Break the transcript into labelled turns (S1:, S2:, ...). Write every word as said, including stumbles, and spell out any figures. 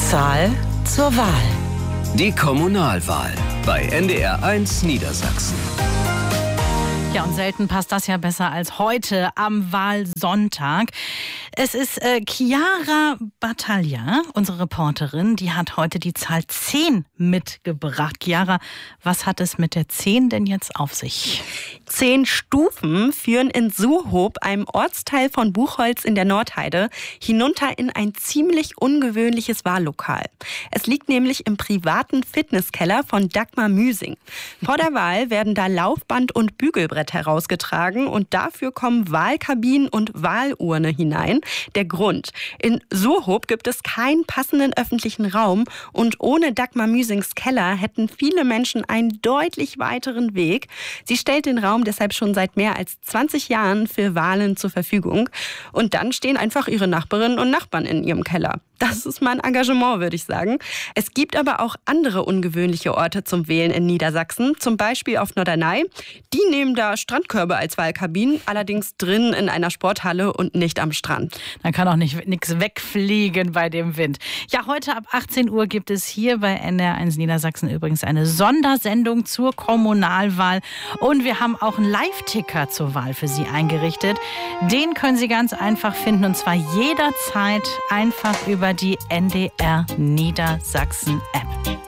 S1: Zahl zur Wahl.
S2: Die Kommunalwahl bei N D R eins Niedersachsen.
S3: Ja, und selten passt das ja besser als heute am Wahlsonntag. Es ist äh, Chiara Battaglia, unsere Reporterin, die hat heute die Zahl zehn mitgebracht. Chiara, was hat es mit der zehn denn jetzt auf sich?
S4: Zehn Stufen führen in Suhob, einem Ortsteil von Buchholz in der Nordheide, hinunter in ein ziemlich ungewöhnliches Wahllokal. Es liegt nämlich im privaten Fitnesskeller von Dagmar Müsing. Vor der Wahl werden da Laufband und Bügelbrett herausgetragen und dafür kommen Wahlkabinen und Wahlurne hinein. Der Grund: In Suhob gibt es keinen passenden öffentlichen Raum und ohne Dagmar Müsings Keller hätten viele Menschen einen deutlich weiteren Weg. Sie stellt den Raum deshalb schon seit mehr als zwanzig Jahren für Wahlen zur Verfügung. Und dann stehen einfach ihre Nachbarinnen und Nachbarn in ihrem Keller. Das ist mein Engagement, würde ich sagen. Es gibt aber auch andere ungewöhnliche Orte zum Wählen in Niedersachsen, zum Beispiel auf Norderney. Die nehmen da Strandkörbe als Wahlkabinen, allerdings drin in einer Sporthalle und nicht am Strand.
S3: Dann kann auch nicht nichts wegfliegen bei dem Wind. Ja, heute ab achtzehn Uhr gibt es hier bei N D R eins Niedersachsen übrigens eine Sondersendung zur Kommunalwahl. Und wir haben auch einen Live-Ticker zur Wahl für Sie eingerichtet. Den können Sie ganz einfach finden, und zwar jederzeit einfach über die N D R Niedersachsen App.